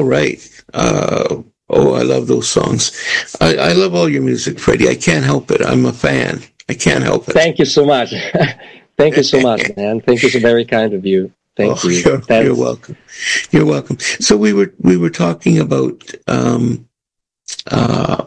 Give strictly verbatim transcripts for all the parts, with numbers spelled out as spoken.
all right. Uh, oh, I love those songs. I, I love all your music, Freddie. I can't help it. I'm a fan. I can't help it. Thank you so much. Thank you so much, man. Thank you so very kind of you. Thank oh, you. You're, you're welcome. You're welcome. So we were we were talking about, um, uh,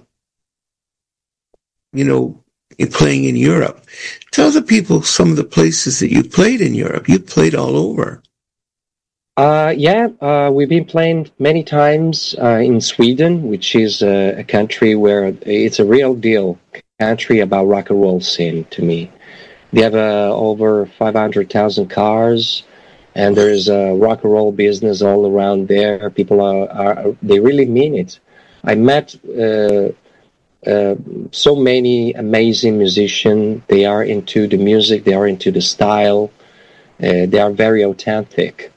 you know, playing in Europe. Tell the people some of the places that you played in Europe. You played all over. Uh, yeah, uh, we've been playing many times uh, in Sweden, which is uh, a country where it's a real deal country about rock and roll scene to me. They have uh, over five hundred thousand cars, and there's a rock and roll business all around there. People are, are they really mean it. I met uh, uh, so many amazing musicians. They are into the music, they are into the style, uh, they are very authentic.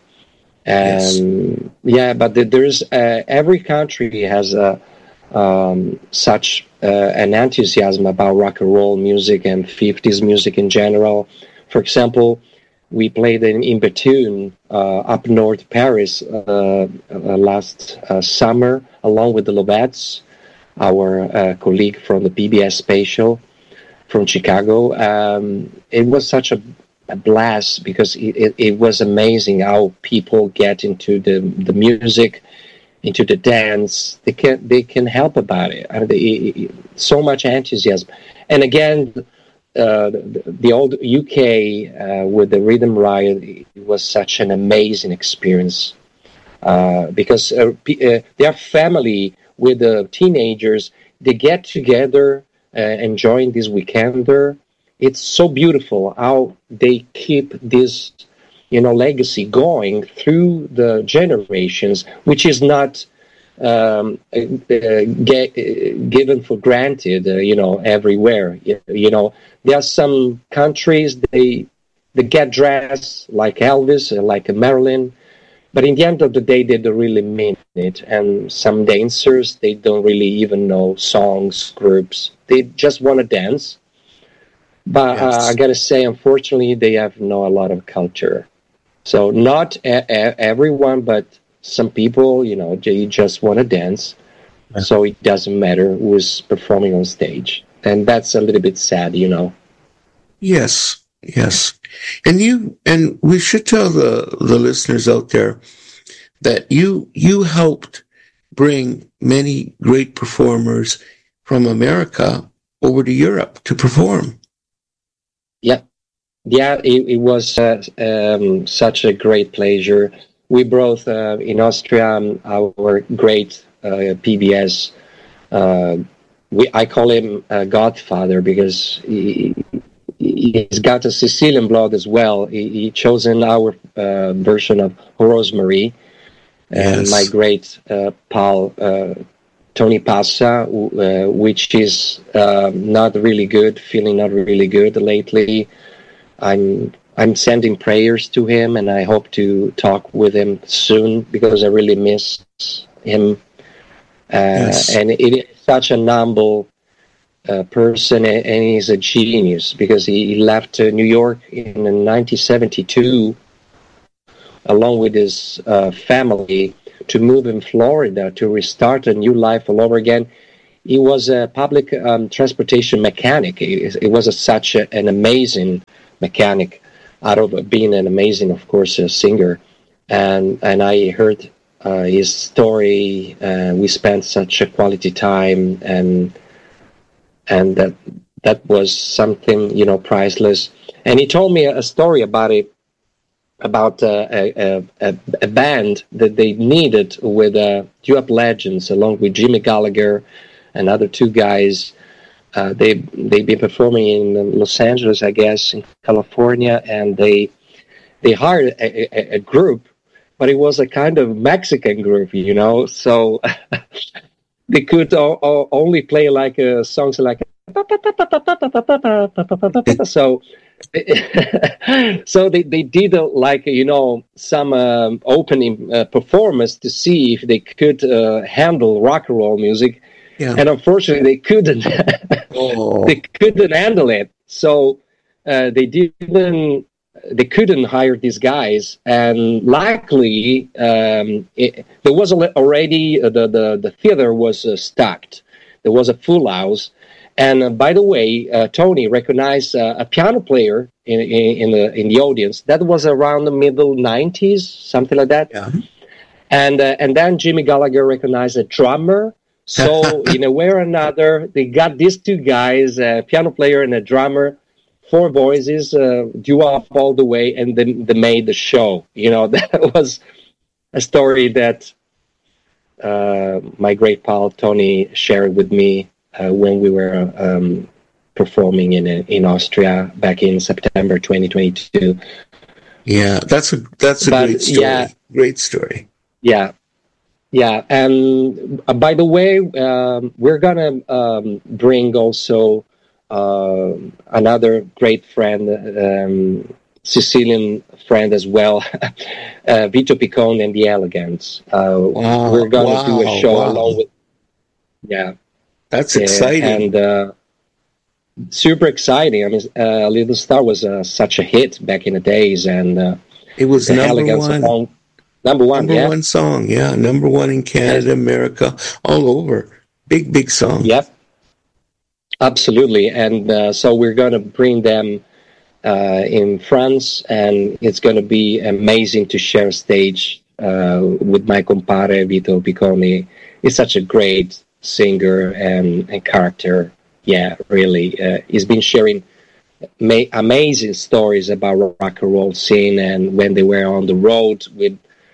And yes. yeah, but there's uh, every country has a um, such uh, an enthusiasm about rock and roll music and fifties music in general. For example, we played in, in Bethune, uh, up north Paris, uh, uh, last uh, summer, along with the Lovettes, our uh, colleague from the P B S Spatial from Chicago. Um, it was such a a blast because it, it, it was amazing how people get into the, the music, into the dance. They can they can help about it. I mean, they, so much enthusiasm. And again, uh, the, the old U K uh, with the Rhythm Riot, it was such an amazing experience uh, because uh, uh, their family with the teenagers, they get together uh, enjoying this weekender. It's so beautiful how they keep this, you know, legacy going through the generations, which is not um, uh, get, uh, given for granted, uh, you know, everywhere. You, you know, there are some countries, they they get dressed like Elvis, uh, like Marilyn, but in the end of the day, they don't really mean it. And some dancers, they don't really even know songs, groups. They just want to dance. But yes. uh, I gotta say, unfortunately, they have not a lot of culture. So not a- a- everyone, but some people, you know, they just want to dance. Yeah. So it doesn't matter who's performing on stage, and that's a little bit sad, you know. Yes, yes, and you and we should tell the the listeners out there that you you helped bring many great performers from America over to Europe to perform. Yeah, yeah, it, it was uh, um, such a great pleasure. We brought uh, in Austria um, our great uh, P B S. Uh, we I call him uh, Godfather because he, he's got a Sicilian blood as well. He, he chosen our uh, version of Rosemary, and yes. my great uh, pal uh, Tony Passa, uh, which is uh, not really good, feeling not really good lately. I'm I'm sending prayers to him, and I hope to talk with him soon because I really miss him. Uh, yes. And it is such an humble uh, person, and he's a genius because he left uh, New York in nineteen seventy-two along with his uh, family to move in Florida to restart a new life all over again. He was a public um, transportation mechanic. It, it was a, such a, an amazing mechanic, out of being an amazing, of course, uh, singer. And and I heard uh, his story. Uh, we spent such a quality time, and and that that was something, you know, priceless. And he told me a story about it. about uh, a, a, a band that they needed with uh, Duop Legends, along with Jimmy Gallagher and other two guys. Uh, they, they've been performing in Los Angeles, I guess, in California, and they they hired a, a, a group, but it was a kind of Mexican group, you know, so they could o- o- only play like uh, songs like so so they, they did uh, like, you know, some um, opening uh, performance to see if they could uh, handle rock and roll music, yeah. And unfortunately they couldn't. oh. They couldn't handle it, so uh, they didn't they couldn't hire these guys, and luckily um, it, there was already uh, the, the the theater was uh, stacked. There was a full house, and uh, by the way, uh, Tony recognized uh, a piano player in, in in the in the audience. That was around the middle nineties, something like that. Yeah. And uh, and then Jimmy Gallagher recognized a drummer. So in a way or another, they got these two guys, a piano player and a drummer, four voices, uh, duo all the way, and then they made the show. You know, that was a story that uh, my great pal Tony shared with me uh, when we were um, performing in in Austria back in September twenty twenty-two. Yeah, that's a that's a But, great story. yeah. Great story. Yeah. Yeah, and uh, by the way, um, we're gonna um, bring also uh, another great friend, um, Sicilian friend as well, uh, Vito Piccone and the Elegants. Uh, Wow, we're gonna wow, do a show wow. along with, yeah, That's yeah, exciting. and uh, super exciting. I mean, uh, Little Star was uh, such a hit back in the days, and uh, It was the number Elegants one. along. Number one, Number yeah. one song, yeah. Number one in Canada, America, all over. Big, big song. Yep. Absolutely. And uh, so we're going to bring them uh, in France, and it's going to be amazing to share stage uh, with my compare, Vito Piccone. He's such a great singer and, and character. Yeah, really. Uh, he's been sharing ma- amazing stories about rock and roll scene and when they were on the road with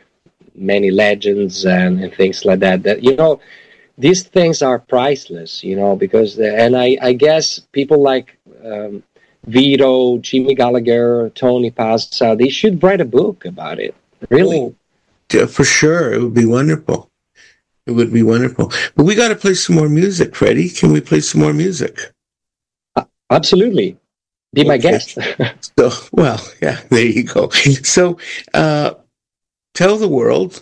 many legends and, and things like that. That, you know, these things are priceless, you know, because, and I, I guess people like um, Vito, Jimmy Gallagher, Tony Passa, they should write a book about it. Really. Oh, yeah, for sure. It would be wonderful. It would be wonderful. But we got to play some more music, Freddie. Can we play some more music? Uh, absolutely. Be my Okay. guest. So, well, yeah, there you go. So, uh, Tell the World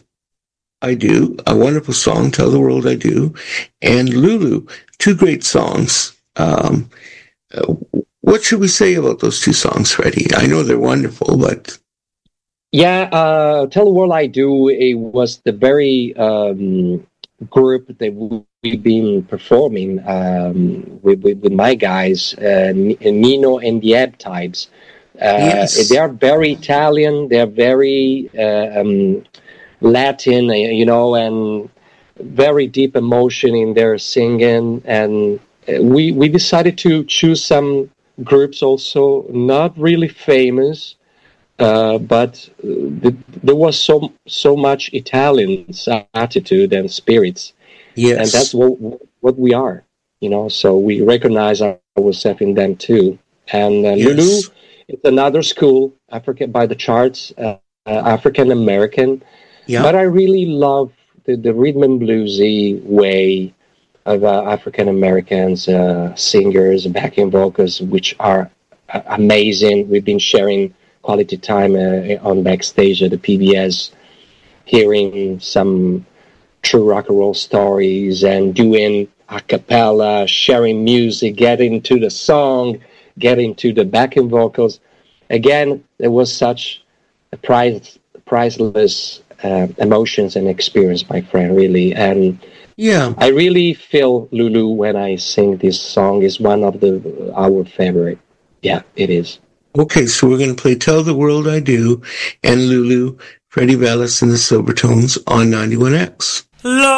I Do, a wonderful song, Tell the World I Do, and Lulu, two great songs. Um, uh, what should we say about those two songs, Freddie? I know they're wonderful, but... Yeah, uh, Tell the World I Do, it was the very um, group that we've been performing um, with, with, with my guys, uh, Nino and the Ebb types. Uh, Yes. They are very Italian, they're very uh, um, Latin, uh, you know, and very deep emotion in their singing. And we, we decided to choose some groups also not really famous, Uh, but th- there was so so much Italian attitude and spirits, Yes. and that's what what we are, you know. So we recognize ourselves in them too. And uh, Yes. Lulu is another school, African by the charts, uh, uh, African American. Yeah. But I really love the, the rhythm and bluesy way of uh, African Americans uh, singers, backing vocals, which are uh, amazing. We've been sharing quality time uh, on backstage at the P B S, hearing some true rock and roll stories and doing a cappella, sharing music, getting to the song, getting to the backing vocals. Again, it was such a price, priceless uh, emotions and experience, my friend, really. And Yeah. I really feel Lulu when I sing this song is one of the our favorite. Yeah, it is. Okay, so we're going to play Tell the World I Do and Lulu, Freddie Vallis and the Silvertones on ninety-one X.